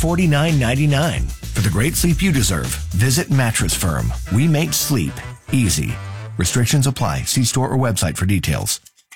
$49.99. For the great sleep you deserve, visit Mattress Firm. We make sleep easy. Restrictions apply. See store or website for details.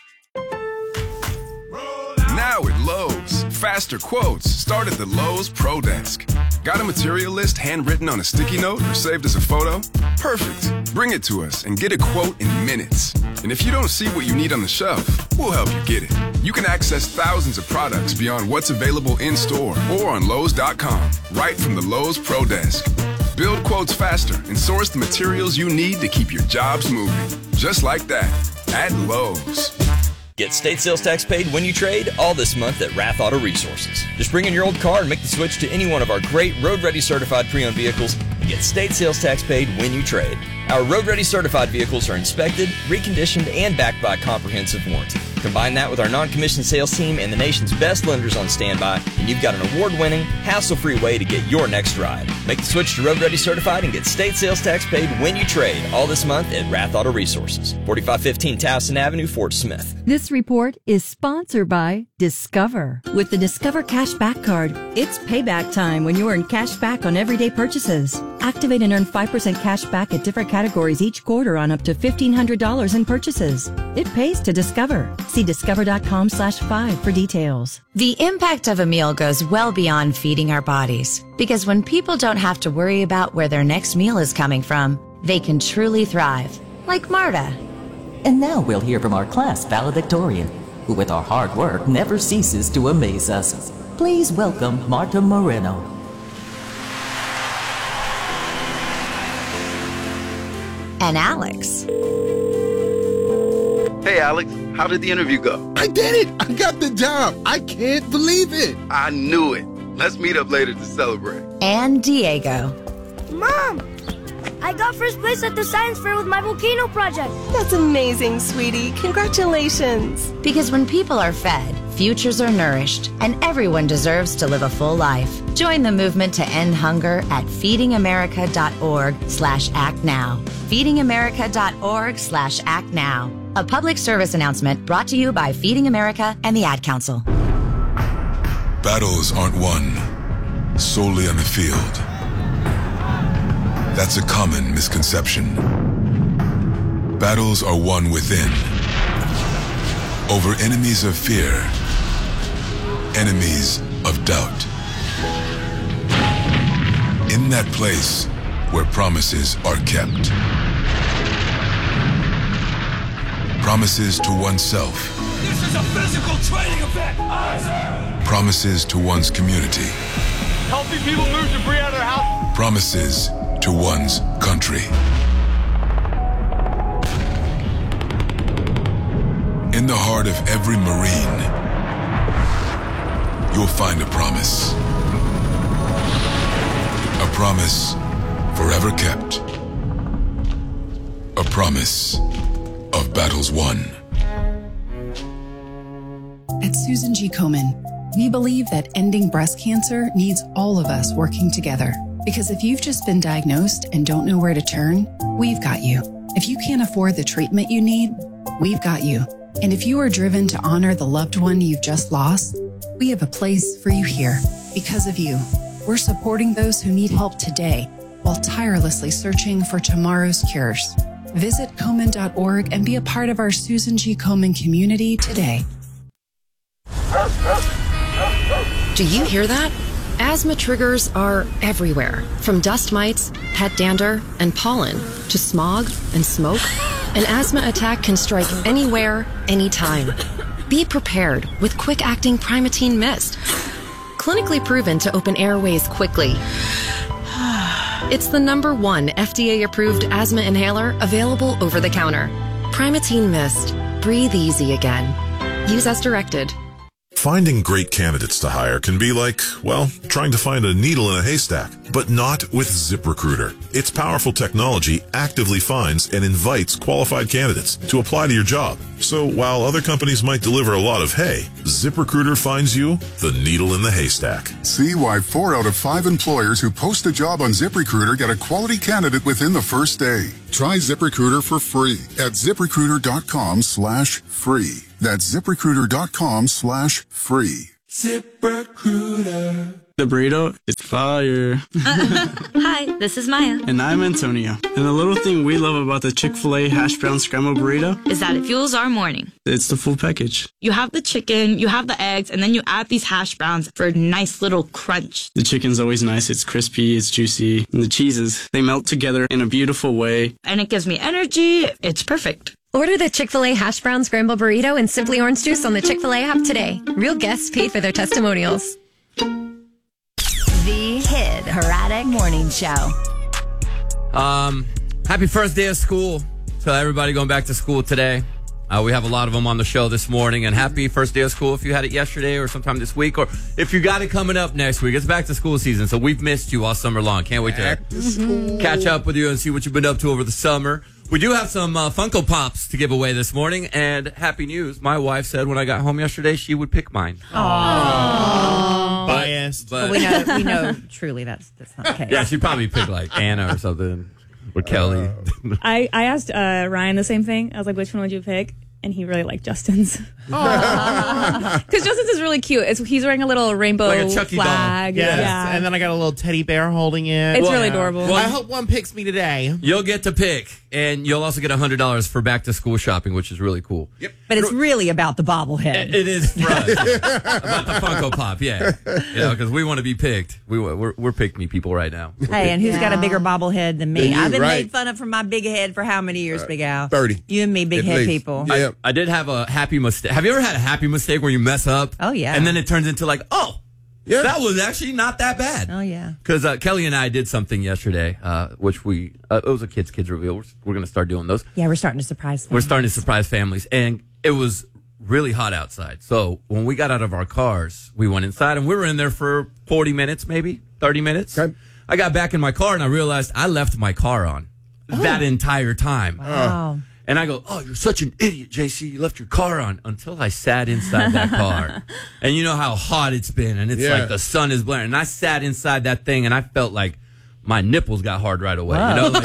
Now at Lowe's, faster quotes start at the Lowe's Pro Desk. Got a material list handwritten on a sticky note or saved as a photo? Perfect. Bring it to us and get a quote in minutes. And if you don't see what you need on the shelf, we'll help you get it. You can access thousands of products beyond what's available in store or on Lowe's.com, right from the Lowe's Pro Desk. Build quotes faster and source the materials you need to keep your jobs moving. Just like that, at Lowe's. Get state sales tax paid when you trade all this month at Rath Auto Resources. Just bring in your old car and make the switch to any one of our great road-ready certified pre-owned vehicles and get state sales tax paid when you trade. Our road-ready certified vehicles are inspected, reconditioned, and backed by a comprehensive warranty. Combine that with our non-commissioned sales team and the nation's best lenders on standby, and you've got an award-winning, hassle-free way to get your next ride. Make the switch to Road Ready Certified and get state sales tax paid when you trade all this month at Rath Auto Resources, 4515 Towson Avenue, Fort Smith. This report is sponsored by Discover. With the Discover Cashback Card, it's payback time when you earn cash back on everyday purchases. Activate and earn 5% cash back at different categories each quarter on up to $1,500 in purchases. It pays to Discover. See discover.com/5 for details. The impact of a meal goes well beyond feeding our bodies. Because when people don't have to worry about where their next meal is coming from, they can truly thrive. Like Marta. And now we'll hear from our class valedictorian, who with our hard work never ceases to amaze us. Please welcome Marta Moreno. And Alex. Hey, Alex, how did the interview go? I did it! I got the job! I can't believe it! I knew it. Let's meet up later to celebrate. And Diego. Mom! I got first place at the science fair with my volcano project. That's amazing, sweetie. Congratulations. Because when people are fed, futures are nourished, and everyone deserves to live a full life. Join the movement to end hunger at feedingamerica.org/actnow. feedingamerica.org/actnow. A public service announcement brought to you by Feeding America and the Ad Council. Battles aren't won solely on the field. That's a common misconception. Battles are won within, over enemies of fear, enemies of doubt. In that place where promises are kept. Promises to oneself. This is a physical training event! Promises to one's community. Helping people move debris out of their house. Promises to one's country. In the heart of every Marine, you'll find a promise. A promise forever kept. A promise of battles won. At Susan G. Komen, we believe that ending breast cancer needs all of us working together. Because if you've just been diagnosed and don't know where to turn, we've got you. If you can't afford the treatment you need, we've got you. And if you are driven to honor the loved one you've just lost, we have a place for you here. Because of you, we're supporting those who need help today while tirelessly searching for tomorrow's cures. Visit Komen.org and be a part of our Susan G. Komen community today. Do you hear that? Asthma triggers are everywhere, from dust mites, pet dander, and pollen, to smog and smoke. An asthma attack can strike anywhere, anytime. Be prepared with quick-acting Primatene Mist. Clinically proven to open airways quickly. It's the #1 FDA-approved asthma inhaler available over the counter. Primatene Mist. Breathe easy again. Use as directed. Finding great candidates to hire can be like, well, trying to find a needle in a haystack, but not with ZipRecruiter. Its powerful technology actively finds and invites qualified candidates to apply to your job. So while other companies might deliver a lot of hay, ZipRecruiter finds you the needle in the haystack. See why 4 out of 5 employers who post a job on ZipRecruiter get a quality candidate within the first day. Try ZipRecruiter for free at ZipRecruiter.com/free. That's ZipRecruiter.com/free. ZipRecruiter. The burrito is Fire. Hi, this is Maya. And I'm Antonio. And the little thing we love about the Chick-fil-A hash brown scrambled burrito is that it fuels our morning. It's the full package. You have the chicken, you have the eggs, and then you add these hash browns for a nice little crunch. The chicken's always nice. It's crispy, it's juicy. And the cheeses, they melt together in a beautiful way. And it gives me energy. It's perfect. Order the Chick-fil-A hash brown scrambled burrito and Simply Orange Juice on the Chick-fil-A app today. Real guests paid for their testimonials. The Kid Heretic Morning Show. Happy first day of school to everybody going back to school today. We have a lot of them on the show this morning, and happy first day of school if you had it yesterday or sometime this week, or if you got it coming up next week. It's back to school season, so we've missed you all summer long. Can't wait to catch up with you and see what you've been up to over the summer. We do have some Funko Pops to give away this morning, and happy news. My wife said when I got home yesterday she would pick mine. Aww. Biased. But we know truly that's not the case. Yeah, she'd probably pick like Anna or something, or Kelly. I asked Ryan the same thing. I was like, which one would you pick? And he really liked Justin's. Because Justin's is really cute. He's wearing a little rainbow like a Chucky flag. Doll. Yes. Yeah. And then I got a little teddy bear holding it. It's really adorable. Well, I hope one picks me today. You'll get to pick, and you'll also get $100 for back to school shopping, which is really cool. Yep. But it's really about the bobblehead. It is for us. About the Funko Pop, yeah. Because we want to be picked. We're pick me people right now. Hey, and who's got a bigger bobblehead than me? I've been right. made fun of for my big head for how many years, Big Al? 30. You and me, big At head least. people. Yeah. I did have a happy mistake. Have you ever had a happy mistake where you mess up? Oh, yeah. And then it turns into like, yeah, that was actually not that bad. Oh, yeah. Because Kelly and I did something yesterday, which it was a kids reveal. We're going to start doing those. Yeah, we're starting to surprise families. We're starting to surprise families. And it was really hot outside. So when we got out of our cars, we went inside, and we were in there for 40 minutes, maybe 30 minutes. Okay. I got back in my car, and I realized I left my car on that entire time. Wow. And I go, you're such an idiot, JC. You left your car on, until I sat inside that car. And you know how hot it's been, and it's like the sun is blaring. And I sat inside that thing, and I felt like my nipples got hard right away. Whoa. You know, like,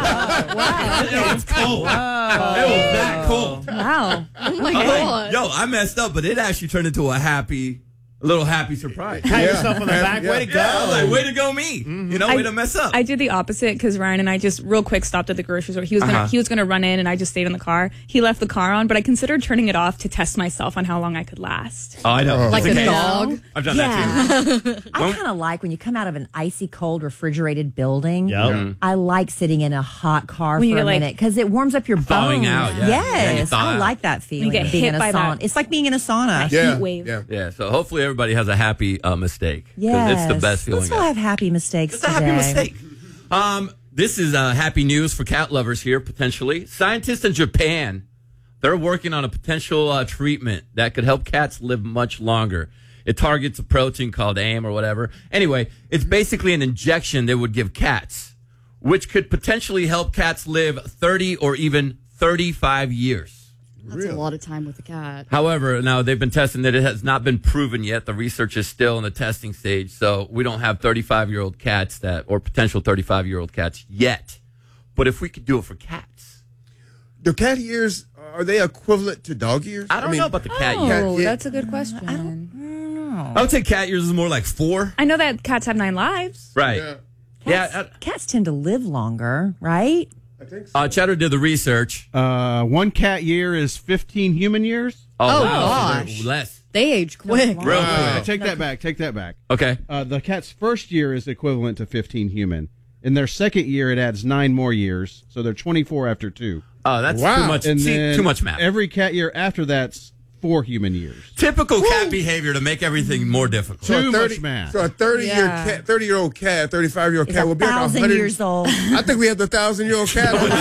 Wow. it was cold. Whoa. It was that cold. Wow. Oh my God. Yo, I messed up, but it actually turned into a little happy surprise. Pat yourself on the back. Way to go. I was like, way to go me. Mm-hmm. You know, way to mess up. I did the opposite because Ryan and I just real quick stopped at the grocery store. He was gonna run in, and I just stayed in the car. He left the car on, but I considered turning it off to test myself on how long I could last. Oh, I know. Like a dog. I've done that too. I kind of like when you come out of an icy cold refrigerated building. Yep. I like sitting in a hot car When for you a get, minute because it warms up your bones. Thawing out, yeah. Yes, thaw I out. like that feeling. get of being hit in a by sauna. that. It's like being in a sauna. Heat wave. Yeah, so hopefully everybody has a happy mistake. 'Cause Yes. it's the best feeling. Let's all have happy mistakes It's a today. happy mistake. This is happy news for cat lovers here, potentially. Scientists in Japan, they're working on a potential treatment that could help cats live much longer. It targets a protein called AIM or whatever. Anyway, it's basically an injection they would give cats, which could potentially help cats live 30 or even 35 years. That's a lot of time with a cat. However, now they've been testing that it has not been proven yet. The research is still in the testing stage, so we don't have 35-year-old cats or potential 35-year-old cats yet. But if we could do it for cats. The cat ears, are they equivalent to dog ears? I don't know about the cat ears. Oh, that's a good question. I don't know. I would say cat ears is more like 4. I know that cats have 9 lives. Right. Cats tend to live longer, right? I think so. Cheddar did the research. 1 cat year is 15 human years. Oh, wow. gosh. Less. They age quick. Real quick. Take that back. Okay. The cat's first year is equivalent to 15 human. In their second year, it adds 9 more years, so they're 24 after 2. Oh, that's too much. And then too much math. Every cat year after that's 4 human years. Typical cat behavior to make everything more difficult. Too much math. So a 30-year-old cat, 35-year-old cat will be like 1,000 100 years old. I think we have the 1,000-year-old cat on the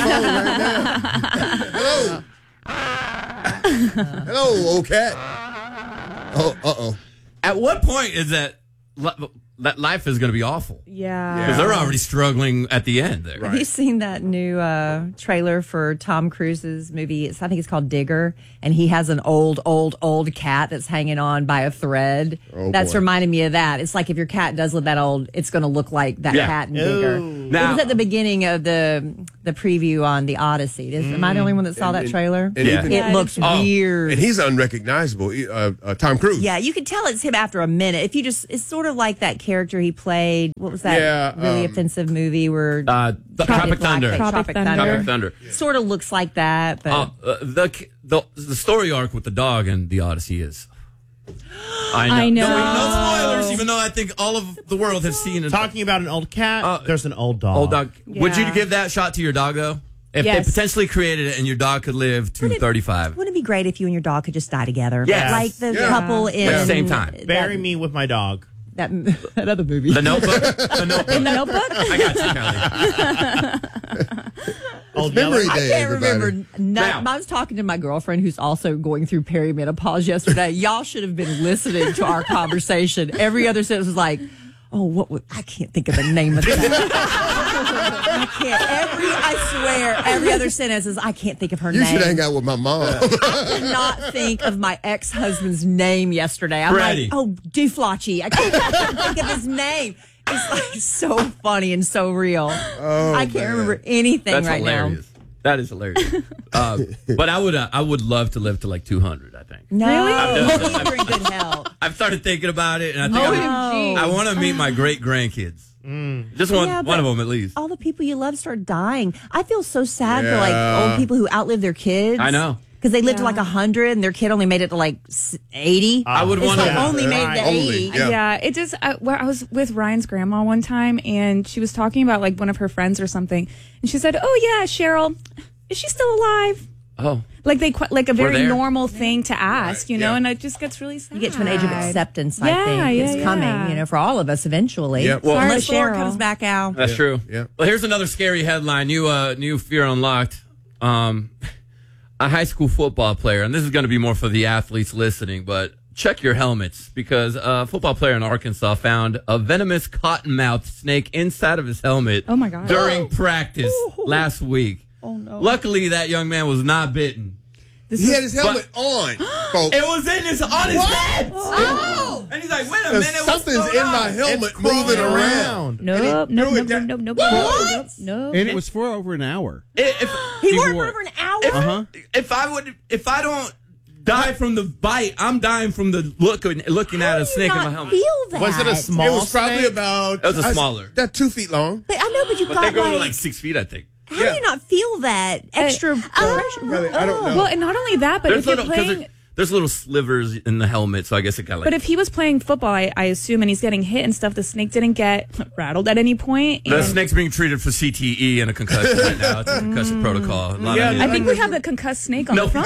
phone right now. Hello. Hello, old cat. Oh, uh-oh. At what point is that life is going to be awful? Yeah. Because they're already struggling at the end there. Have you seen that new trailer for Tom Cruise's movie? I think it's called Digger, and he has an old cat that's hanging on by a thread. Oh, That's boy. reminding me of that. It's like if your cat does live that old, it's going to look like that cat in Digger. Now- It was at the beginning of the the preview on the Odyssey. Am I the only one that saw that trailer? It looks weird. And he's unrecognizable. Tom Cruise. Yeah, you can tell it's him after a minute. If you just, it's sort of like that character he played. What was that really offensive movie where Tropic Thunder. Tropic Thunder. Sort of looks like that. But the story arc with the dog in the Odyssey is. I know. No spoilers, even though I think all of the world has seen it. Talking about an old cat, there's an old dog. Old dog. Yeah. Would you give that shot to your dog, though? If they potentially created it and your dog could live to 35. Wouldn't it be great if you and your dog could just die together? Yes. Like the couple in... At the same time. Bury me with my dog. That other movie. The Notebook? The Notebook. In The Notebook? I got you, Kelly. Old Memory Day, I can't remember. I was talking to my girlfriend who's also going through perimenopause yesterday. Y'all should have been listening to our conversation. Every other sentence was like, I can't think of the name of that. I can't. I swear, every other sentence is, I can't think of her name. You should hang out with my mom. I could not think of my ex-husband's name yesterday. I'm Freddie. like, Duflachi. I can't think of his name. It's like so funny and so real. I can't remember anything That's right hilarious. That is hilarious. But I would love to live to like 200, I think. No, Really? you're in good health. I've started thinking about it, and I think I want to meet my great-grandkids. Just one of them at least. All the people you love start dying. I feel so sad for like old people who outlive their kids. I know. Because they lived to like 100 and their kid only made it to like 80. I would want to only made it to 80. Yeah, it just. I was with Ryan's grandma one time, and she was talking about like one of her friends or something, and she said, "Oh yeah, Cheryl, is she still alive?" Oh, like like a very normal thing to ask, you know, and it just gets really sad. You get to an age of acceptance. I think it's coming, you know, for all of us eventually. Yeah, well, unless Lord comes back out. That's true. Yeah. Well, here's another scary headline. New Fear Unlocked. A high school football player, and this is going to be more for the athletes listening, but check your helmets because a football player in Arkansas found a venomous cottonmouth snake inside of his helmet during practice last week. Oh, no. Luckily, that young man was not bitten. He had his helmet on, folks. It was on his head. Oh. And he's like, wait a minute. Something's in my helmet moving around. Nope. And it was for over an hour. He wore it for over an hour? If I don't die from the bite, I'm dying from the looking at a snake in my helmet. Feel that? Was it a small It was probably snake? about... It was a smaller. That's 2 feet long. But I know, but you But got they go to like... like 6 feet, I think. How do you not feel that extra pressure? I don't know. Well, and not only that, but if you're playing. There's little slivers in the helmet, so I guess it got like... But if he was playing football, I assume, and he's getting hit and stuff, the snake didn't get rattled at any point. The snake's being treated for CTE and a concussion right now. It's a concussion protocol. I think we have the concussed snake on the phone.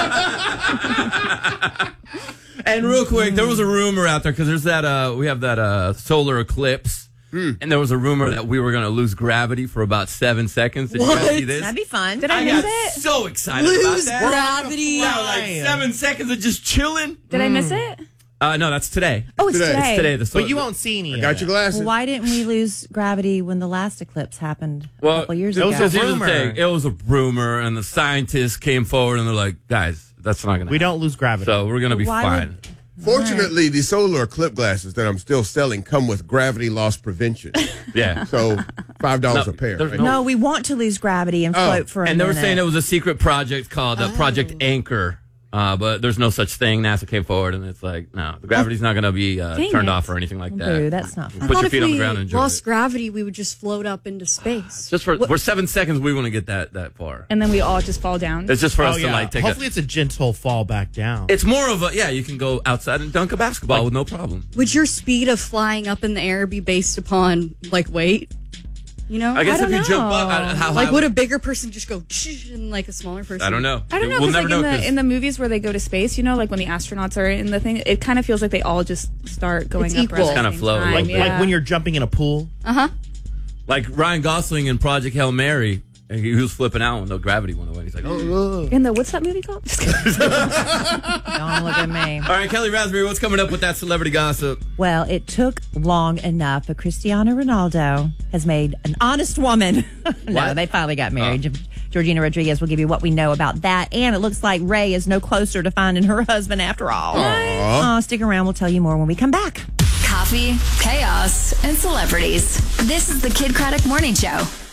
And real quick, there was a rumor out there, because there's that, we have that solar eclipse. And there was a rumor that we were going to lose gravity for about 7 seconds. Did you guys see this? That'd be fun. Did I miss got it? so excited Lose about that. gravity. Yeah, like 7 seconds of just chilling. Did I miss it? No, that's today. Oh, it's today. It's today. But you won't see any. I got your glasses. Well, why didn't we lose gravity when the last eclipse happened a couple years ago? Here's the thing. It was a rumor, and the scientists came forward, and they're like, guys, that's not going to happen. We don't lose gravity. So we're going to be fine. Fortunately, the solar eclipse glasses that I'm still selling come with gravity loss prevention. Yeah. So $5 a pair. there's Right? No, we want to lose gravity and float for a And minute. they were saying it was a secret project called Project Anchor. But there's no such thing. NASA came forward, and it's like, no, the gravity's not going to be turned off or anything like that. Boo, that's not fun. Put your feet on the ground and enjoy lost it. gravity, we would just float up into space. Just for 7 seconds, we want to get that far. And then we all just fall down. It's just for us to like take Hopefully it's a gentle fall back down. It's more of a, you can go outside and dunk a basketball with no problem. Would your speed of flying up in the air be based upon, like, weight? You know? I guess if you jump up, how high? Like, would a bigger person just go and like a smaller person? I don't know. I don't know. We'll 'cause, never like, know. in the movies where they go to space, you know, like when the astronauts are in the thing, it kind of feels like they all just start going It's up. equal. It's kind of flow. Like when you're jumping in a pool. Like Ryan Gosling in Project Hail Mary. And he was flipping out when the gravity went away. He's like, oh. In the, what's that movie called? Just kidding. Don't look at me. All right, Kelly Raspberry, what's coming up with that celebrity gossip? Well, it took long enough, but Cristiano Ronaldo has made an honest woman. No, they finally got married. Georgina Rodriguez will give you what we know about that. And it looks like Ray is no closer to finding her husband after all. Stick around. We'll tell you more when we come back. Coffee, chaos, and celebrities. This is the Kid Craddock Morning Show.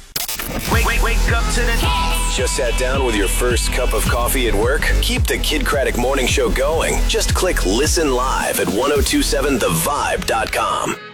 Wake up to the Just sat down with your first cup of coffee at work? Keep the Kid Craddock Morning Show going. Just click Listen Live at 1027thevibe.com.